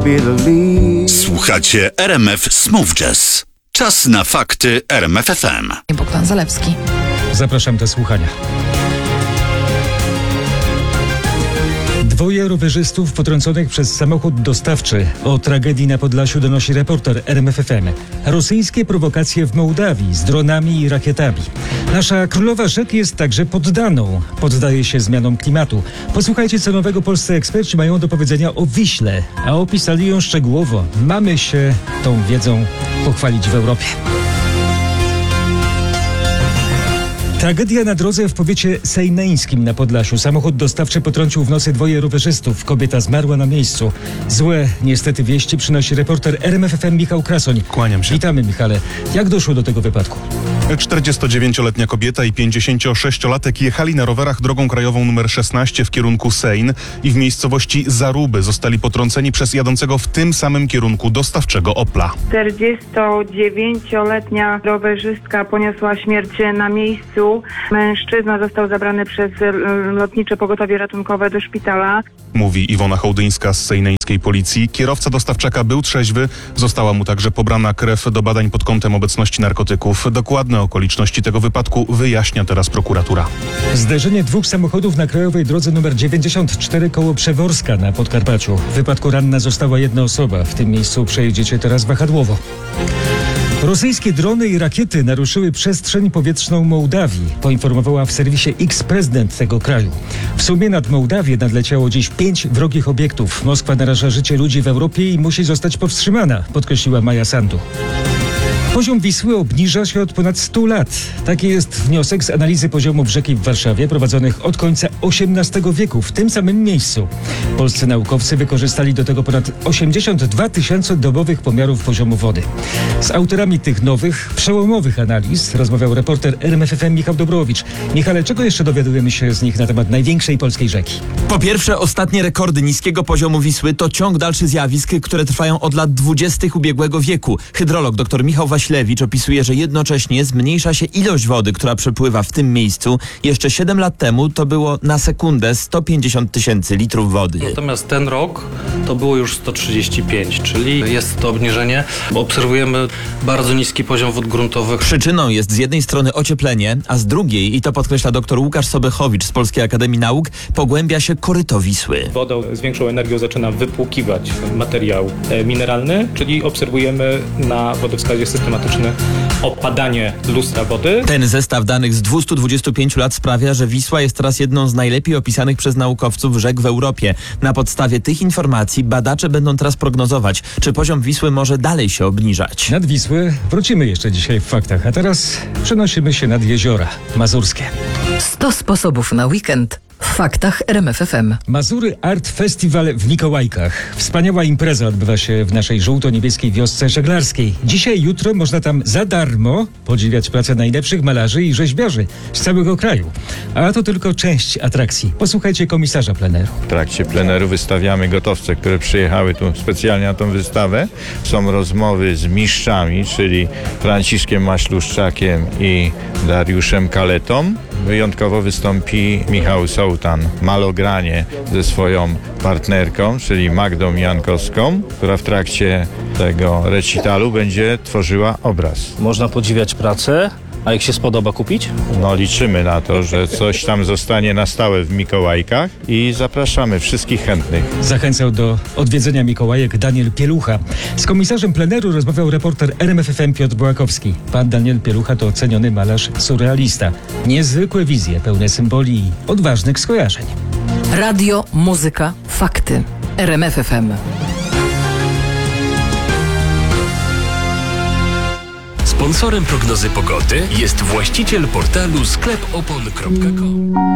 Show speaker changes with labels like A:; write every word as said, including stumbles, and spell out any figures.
A: Słuchacie R M F Smooth Jazz. Czas na fakty R M F F M.
B: Bogdan Zalewski.
C: Zapraszam do słuchania. Dwoje rowerzystów potrąconych przez samochód dostawczy. O tragedii na Podlasiu donosi reporter R M F F M. Rosyjskie prowokacje w Mołdawii z dronami i rakietami. Nasza królowa rzek jest także poddaną. Poddaje się zmianom klimatu. Posłuchajcie, co nowego polscy eksperci mają do powiedzenia o Wiśle, a opisali ją szczegółowo. Mamy się tą wiedzą pochwalić w Europie. Tragedia na drodze w powiecie sejneńskim na Podlasiu. Samochód dostawczy potrącił w nocy dwoje rowerzystów. Kobieta zmarła na miejscu. Złe niestety wieści przynosi reporter R M F F M Michał Krasoń.
D: Kłaniam się.
C: Witamy, Michale. Jak doszło do tego wypadku?
D: czterdziestodziewięcioletnia kobieta i pięćdziesięciosześciolatek jechali na rowerach drogą krajową nr szesnaście w kierunku Sejn i w miejscowości Zaruby zostali potrąceni przez jadącego w tym samym kierunku dostawczego Opla.
E: czterdziestodziewięcioletnia rowerzystka poniosła śmierć na miejscu. Mężczyzna został zabrany przez lotnicze pogotowie ratunkowe do szpitala.
D: Mówi Iwona Hołdyńska z sejneńskiej policji. Kierowca dostawczaka był trzeźwy. Została mu także pobrana krew do badań pod kątem obecności narkotyków. Dokładne okoliczności tego wypadku wyjaśnia teraz prokuratura.
C: Zderzenie dwóch samochodów na krajowej drodze nr dziewięćdziesiąt cztery koło Przeworska na Podkarpaciu. W wypadku ranna została jedna osoba. W tym miejscu przejedziecie teraz wahadłowo. Rosyjskie drony i rakiety naruszyły przestrzeń powietrzną Mołdawii, poinformowała w serwisie X prezydent tego kraju. W sumie nad Mołdawię nadleciało dziś pięć wrogich obiektów. Moskwa naraża życie ludzi w Europie i musi zostać powstrzymana, podkreśliła Maja Sandu. Poziom Wisły obniża się od ponad stu lat. Taki jest wniosek z analizy poziomów rzeki w Warszawie prowadzonych od końca osiemnastego wieku w tym samym miejscu. Polscy naukowcy wykorzystali do tego ponad osiemdziesiąt dwa tysiące dobowych pomiarów poziomu wody. Z autorami tych nowych, przełomowych analiz rozmawiał reporter R M F F M Michał Dobrowicz. Michale, czego jeszcze dowiadujemy się z nich na temat największej polskiej rzeki?
F: Po pierwsze, ostatnie rekordy niskiego poziomu Wisły to ciąg dalszy zjawisk, które trwają od lat dwudziestych ubiegłego wieku. Hydrolog dr Michał Waślewicz opisuje, że jednocześnie zmniejsza się ilość wody, która przepływa w tym miejscu. Jeszcze siedem lat temu to było na sekundę sto pięćdziesiąt tysięcy litrów wody.
G: Natomiast ten rok to było już sto trzydzieści pięć, czyli jest to obniżenie. Obserwujemy bardzo niski poziom wód gruntowych.
F: Przyczyną jest z jednej strony ocieplenie, a z drugiej, i to podkreśla dr Łukasz Sobechowicz z Polskiej Akademii Nauk, pogłębia się koryto Wisły.
H: Woda z większą energią zaczyna wypłukiwać materiał mineralny, czyli obserwujemy na wodospadzie systematyczne opadanie lustra wody.
F: Ten zestaw danych z dwustu dwudziestu pięciu lat sprawia, że Wisła jest teraz jedną z najlepiej opisanych przez naukowców rzek w Europie. Na podstawie tych informacji badacze będą teraz prognozować, czy poziom Wisły może dalej się obniżać.
C: Nad Wisłę wrócimy jeszcze dzisiaj w faktach, a teraz przenosimy się nad jeziora mazurskie.
B: sto sposobów na weekend w faktach R M F F M.
C: Mazury Art Festival w Mikołajkach. Wspaniała impreza odbywa się w naszej żółto-niebieskiej wiosce żeglarskiej. Dzisiaj i jutro można tam za darmo podziwiać pracę najlepszych malarzy i rzeźbiarzy z całego kraju. A to tylko część atrakcji. Posłuchajcie komisarza pleneru.
I: W trakcie pleneru wystawiamy gotowce, które przyjechały tu specjalnie na tą wystawę. Są rozmowy z mistrzami, czyli Franciszkiem Maśluszczakiem i Dariuszem Kaletą. Wyjątkowo wystąpi Michał Sołtan, malogranie ze swoją partnerką, czyli Magdą Jankowską, która w trakcie tego recitalu będzie tworzyła obraz.
H: Można podziwiać pracę, a jak się spodoba, kupić?
I: No liczymy na to, że coś tam zostanie na stałe w Mikołajkach i zapraszamy wszystkich chętnych.
C: Zachęcał do odwiedzenia Mikołajek Daniel Pielucha. Z komisarzem pleneru rozmawiał reporter R M F F M Piotr Bułakowski. Pan Daniel Pielucha to ceniony malarz surrealista. Niezwykłe wizje, pełne symboli i odważnych skojarzeń.
B: Radio, muzyka, fakty. R M F F M.
J: Sponsorem prognozy pogody jest właściciel portalu sklep opon kropka com.